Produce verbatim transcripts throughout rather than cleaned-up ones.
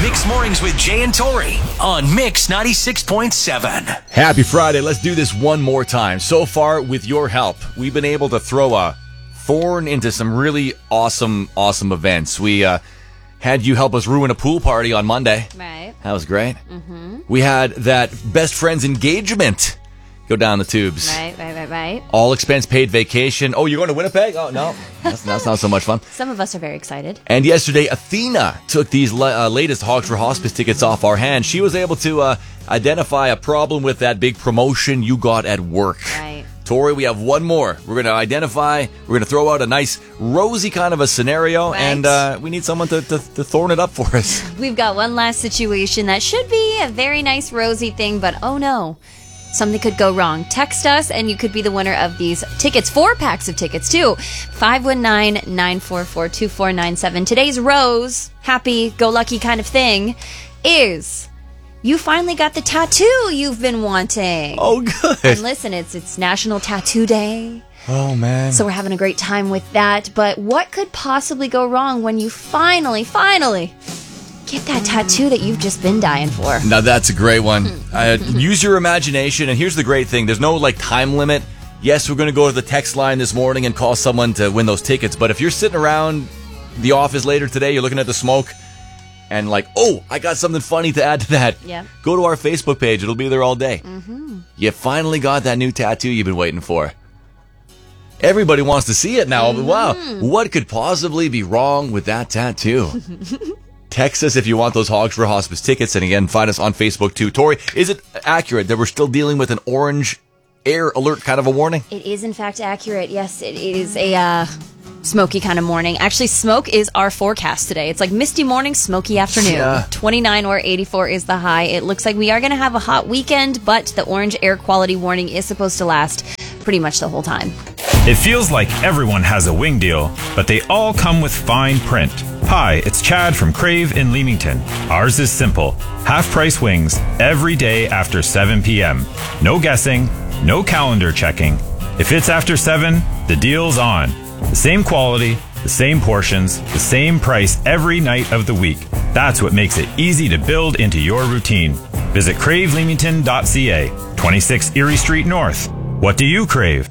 Mix Mornings with Jay and Tori on Mix ninety-six point seven. Happy Friday. Let's do this one more time. So far, with your help, we've been able to throw a thorn into some really awesome, awesome events. We uh, had you help us ruin a pool party on Monday. Right. That was great. Mm-hmm. We had that best friend's engagement go down the tubes. Right, right, right, right. All expense paid vacation. Oh, you're going to Winnipeg? Oh, no. That's, that's not so much fun. Some of us are very excited. And yesterday, Athena took these uh, latest Hogs for Hospice tickets off our hands. She was able to uh, identify a problem with that big promotion you got at work. Right. Tori, we have one more. We're going to identify, we're going to throw out a nice rosy kind of a scenario, right. and uh, we need someone to, to, to thorn it up for us. We've got one last situation that should be a very nice rosy thing, but oh no. Something could go wrong. Text us and you could be the winner of these tickets. Four packs of tickets too. five one nine, nine four four, two four nine seven. Today's rose, happy, go lucky kind of thing, is you finally got the tattoo you've been wanting. Oh, good. And listen, it's it's National Tattoo Day. Oh, man. So we're having a great time with that. But what could possibly go wrong when you finally, finally get that tattoo that you've just been dying for? Now, that's a great one. Uh, use your imagination. And here's the great thing. There's no, like, time limit. Yes, we're going to go to the text line this morning and call someone to win those tickets. But if you're sitting around the office later today, you're looking at the smoke, and like, oh, I got something funny to add to that. Yeah. Go to our Facebook page. It'll be there all day. Mm-hmm. You finally got that new tattoo you've been waiting for. Everybody wants to see it now. Mm-hmm. Wow. What could possibly be wrong with that tattoo? Text us if you want those Hogs for Hospice tickets. And again, find us on Facebook too. Tori, is it accurate that we're still dealing with an orange air alert kind of a warning? It is, in fact, accurate. Yes, it is a uh, smoky kind of morning. Actually, smoke is our forecast today. It's like misty morning, smoky afternoon. Yeah. twenty-nine or eighty-four is the high. It looks like we are going to have a hot weekend, but the orange air quality warning is supposed to last pretty much the whole time. It feels like everyone has a wing deal, but they all come with fine print. Hi, it's Chad from Crave in Leamington. Ours is simple. Half-price wings every day after seven p.m. No guessing, no calendar checking. If it's after seven, the deal's on. The same quality, the same portions, the same price every night of the week. That's what makes it easy to build into your routine. Visit crave leamington dot c a, twenty-six Erie Street North. What do you crave?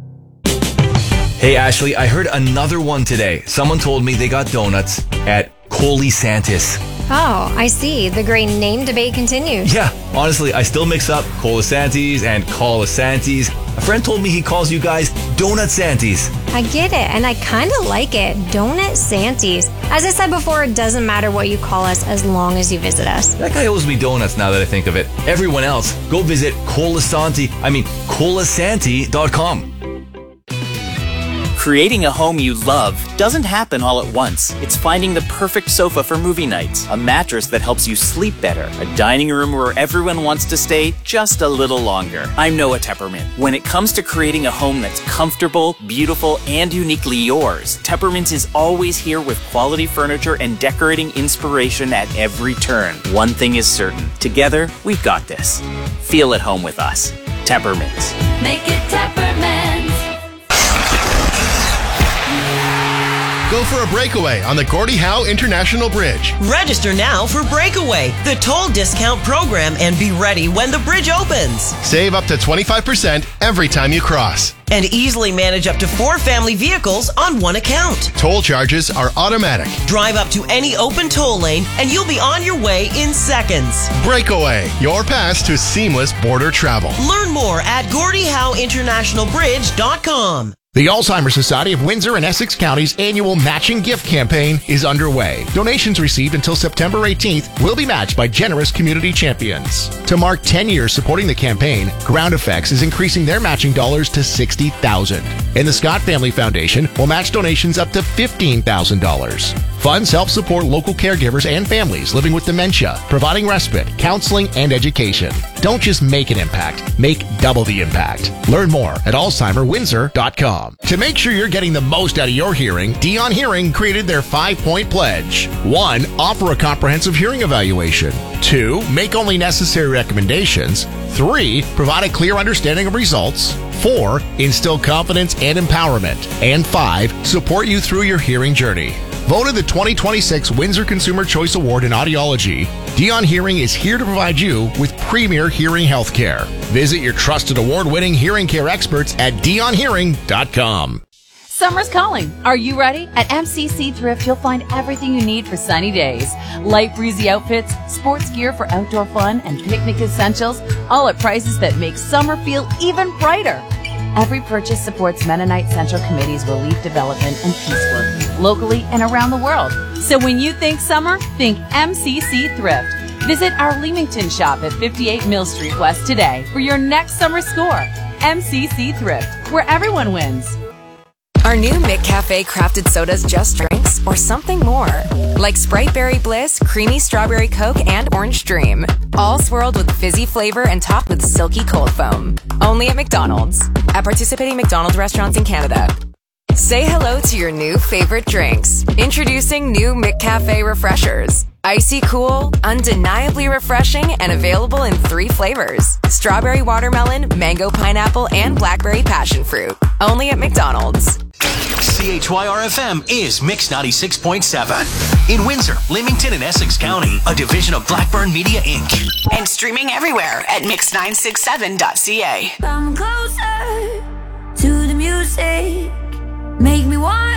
Hey, Ashley, I heard another one today. Someone told me they got donuts at Colisantis. Oh, I see. The great name debate continues. Yeah, honestly, I still mix up Colisantis and Colisantis. A friend told me he calls you guys Donut Santies. I get it, and I kind of like it. Donut Santies. As I said before, it doesn't matter what you call us as long as you visit us. That guy owes me donuts now that I think of it. Everyone else, go visit Colisanti, I mean, colisanti dot com. Creating a home you love doesn't happen all at once. It's finding the perfect sofa for movie nights, a mattress that helps you sleep better, a dining room where everyone wants to stay just a little longer. I'm Noah Tepperman. When it comes to creating a home that's comfortable, beautiful, and uniquely yours, Tepperman's is always here with quality furniture and decorating inspiration at every turn. One thing is certain. Together, we've got this. Feel at home with us. Tepperman's. Make it Tepperman's. Go for a breakaway on the Gordie Howe International Bridge. Register now for Breakaway, the toll discount program, and be ready when the bridge opens. Save up to twenty-five percent every time you cross. And easily manage up to four family vehicles on one account. Toll charges are automatic. Drive up to any open toll lane and you'll be on your way in seconds. Breakaway, your pass to seamless border travel. Learn more at Gordie Howe International Bridge dot com. The Alzheimer's Society of Windsor and Essex County's annual matching gift campaign is underway. Donations received until September eighteenth will be matched by generous community champions. To mark ten years supporting the campaign, Ground Effects is increasing their matching dollars to sixty thousand dollars. And the Scott Family Foundation will match donations up to fifteen thousand dollars. Funds help support local caregivers and families living with dementia, providing respite, counseling, and education. Don't just make an impact, make double the impact. Learn more at Alzheimer Windsor dot com. To make sure you're getting the most out of your hearing, Dion Hearing created their five-point pledge. One, offer a comprehensive hearing evaluation. Two, make only necessary recommendations. Three, provide a clear understanding of results. Four, instill confidence and empowerment. And five, support you through your hearing journey. Voted the twenty twenty-six Windsor Consumer Choice Award in Audiology, Dion Hearing is here to provide you with premier hearing health care. Visit your trusted award-winning hearing care experts at dion hearing dot com. Summer's calling. Are you ready? At M C C Thrift, you'll find everything you need for sunny days. Light breezy outfits, sports gear for outdoor fun, and picnic essentials, all at prices that make summer feel even brighter. Every purchase supports Mennonite Central Committee's relief development and peace work, locally and around the world. So when you think summer, think M C C Thrift. Visit our Leamington shop at fifty-eight Mill Street West today for your next summer score. M C C Thrift, where everyone wins. Are new McCafe crafted sodas just drinks or something more? Like Sprite Berry Bliss, Creamy Strawberry Coke, and Orange Dream. All swirled with fizzy flavor and topped with silky cold foam. Only at McDonald's. At participating McDonald's restaurants in Canada. Say hello to your new favorite drinks. Introducing new McCafe Refreshers. Icy cool, undeniably refreshing, and available in three flavors. Strawberry watermelon, mango pineapple, and blackberry passion fruit. Only at McDonald's. C H Y R F M is Mix ninety-six point seven. In Windsor, Leamington, and Essex County, a division of Blackburn Media, Incorporated. And streaming everywhere at mix nine six seven dot c a. Come closer to the music. Make me want